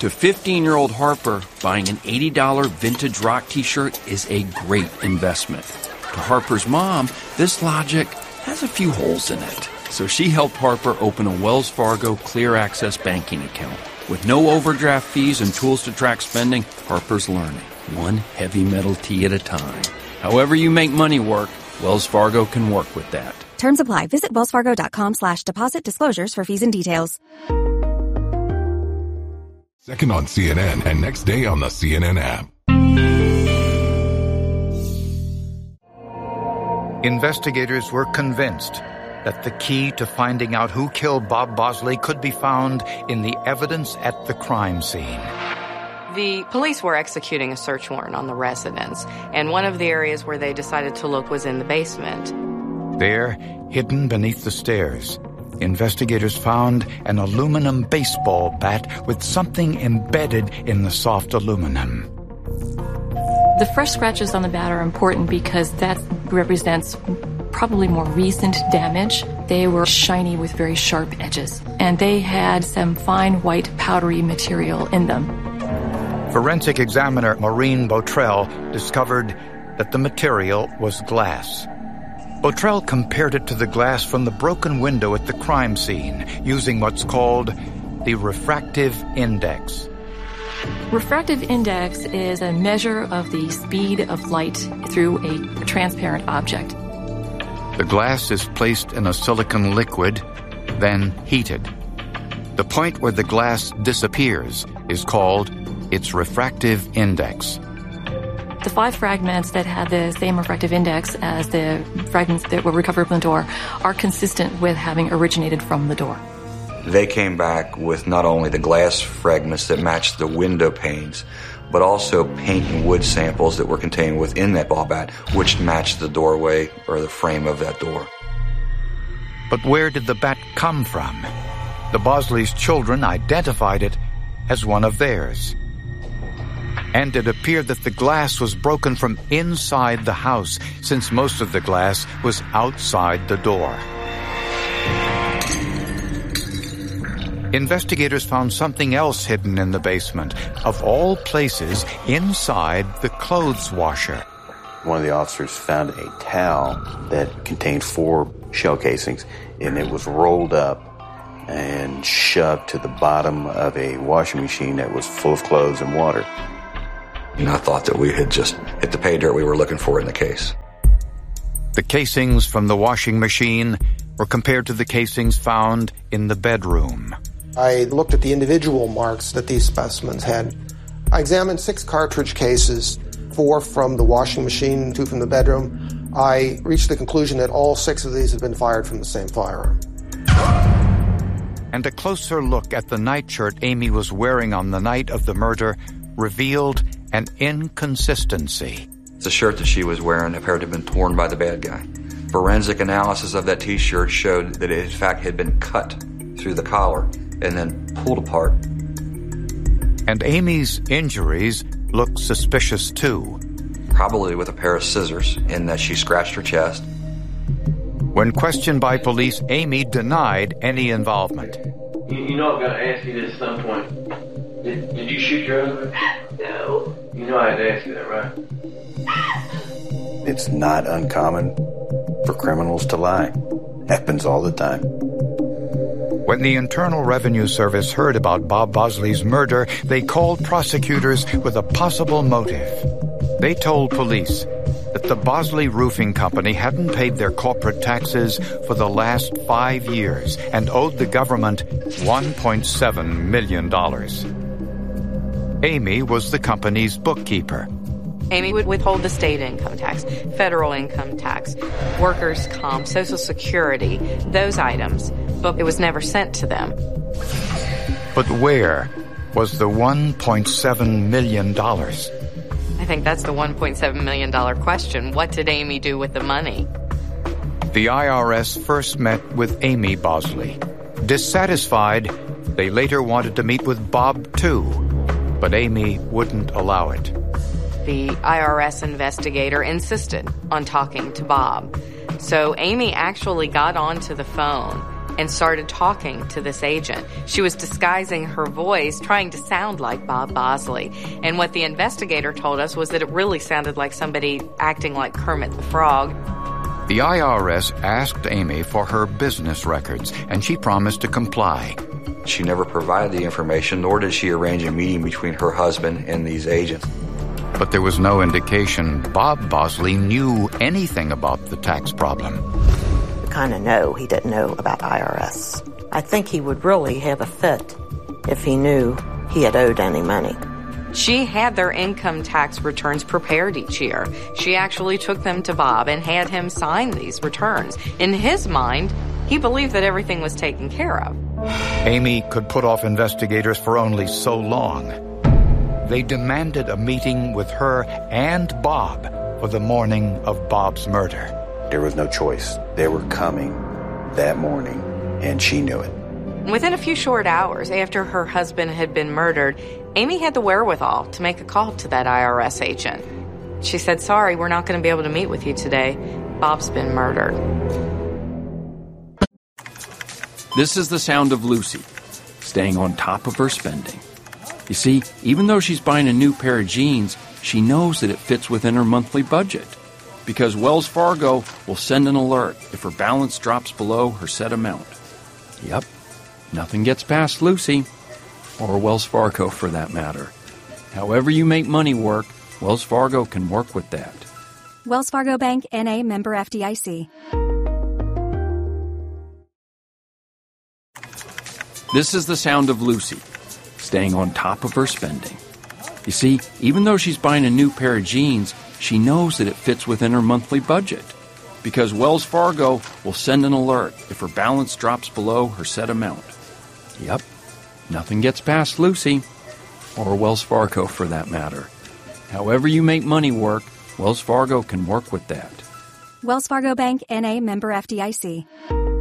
To 15-year-old Harper, buying an $80 vintage rock t-shirt is a great investment. To Harper's mom, this logic has a few holes in it. So she helped Harper open a Wells Fargo Clear Access banking account. With no overdraft fees and tools to track spending, Harper's learning, one heavy metal tea at a time. However you make money work, Wells Fargo can work with that. Terms apply. Visit wellsfargo.com/deposit disclosures for fees and details. Second on CNN and next day on the CNN app. Investigators were convinced that the key to finding out who killed Bob Bosley could be found in the evidence at the crime scene. The police were executing a search warrant on the residence, and one of the areas where they decided to look was in the basement. There, hidden beneath the stairs, investigators found an aluminum baseball bat with something embedded in the soft aluminum. The fresh scratches on the bat are important because that represents probably more recent damage. They were shiny with very sharp edges, and they had some fine white powdery material in them. Forensic examiner Maureen Botrell discovered that the material was glass. Botrell compared it to the glass from the broken window at the crime scene using what's called the refractive index. Refractive index is a measure of the speed of light through a transparent object. The glass is placed in a silicon liquid, then heated. The point where the glass disappears is called its refractive index. The 5 fragments that had the same refractive index as the fragments that were recovered from the door are consistent with having originated from the door. They came back with not only the glass fragments that matched the window panes, but also paint and wood samples that were contained within that ball bat, which matched the doorway or the frame of that door. But where did the bat come from? The Bosleys' children identified it as one of theirs. And it appeared that the glass was broken from inside the house, since most of the glass was outside the door. Investigators found something else hidden in the basement, of all places, inside the clothes washer. One of the officers found a towel that contained 4 shell casings, and it was rolled up and shoved to the bottom of a washing machine that was full of clothes and water. And I thought that we had just hit the pay dirt we were looking for in the case. The casings from the washing machine were compared to the casings found in the bedroom. I looked at the individual marks that these specimens had. I examined 6 cartridge cases, 4 from the washing machine, 2 from the bedroom. I reached the conclusion that all 6 of these had been fired from the same firearm. And a closer look at the nightshirt Amy was wearing on the night of the murder revealed an inconsistency. The shirt that she was wearing appeared to have been torn by the bad guy. Forensic analysis of that t-shirt showed that it in fact had been cut through the collar and then pulled apart. And Amy's injuries looked suspicious too. Probably with a pair of scissors in that she scratched her chest. When questioned by police, Amy denied any involvement. You know I'm going to ask you this at some point. Did you shoot your husband? No. You know I had to ask you that, right? It's not uncommon for criminals to lie. Happens all the time. When the Internal Revenue Service heard about Bob Bosley's murder, they called prosecutors with a possible motive. They told police that the Bosley Roofing Company hadn't paid their corporate taxes for the last 5 years and owed the government $1.7 million. Amy was the company's bookkeeper. Amy would withhold the state income tax, federal income tax, workers' comp, Social Security, those items, but it was never sent to them. But where was the $1.7 million? I think that's the $1.7 million question. What did Amy do with the money? The IRS first met with Amy Bosley. Dissatisfied, they later wanted to meet with Bob too, but Amy wouldn't allow it. The IRS investigator insisted on talking to Bob. So Amy actually got onto the phone and started talking to this agent. She was disguising her voice, trying to sound like Bob Bosley. And what the investigator told us was that it really sounded like somebody acting like Kermit the Frog. The IRS asked Amy for her business records, and she promised to comply. She never provided the information, nor did she arrange a meeting between her husband and these agents. But there was no indication Bob Bosley knew anything about the tax problem. You kind of know he didn't know about IRS. I think he would really have a fit if he knew he had owed any money. She had their income tax returns prepared each year. She actually took them to Bob and had him sign these returns. In his mind, he believed that everything was taken care of. Amy could put off investigators for only so long. They demanded a meeting with her and Bob for the morning of Bob's murder. There was no choice. They were coming that morning, and she knew it. Within a few short hours after her husband had been murdered, Amy had the wherewithal to make a call to that IRS agent. She said, "Sorry, we're not going to be able to meet with you today. Bob's been murdered." This is the sound of Lucy, staying on top of her spending. You see, even though she's buying a new pair of jeans, she knows that it fits within her monthly budget, because Wells Fargo will send an alert if her balance drops below her set amount. Yep, nothing gets past Lucy, or Wells Fargo for that matter. However you make money work, Wells Fargo can work with that. Wells Fargo Bank, N.A., member FDIC. This is the sound of Lucy, staying on top of her spending. You see, even though she's buying a new pair of jeans, she knows that it fits within her monthly budget, because Wells Fargo will send an alert if her balance drops below her set amount. Yep, nothing gets past Lucy, or Wells Fargo for that matter. However you make money work, Wells Fargo can work with that. Wells Fargo Bank, N.A., member FDIC.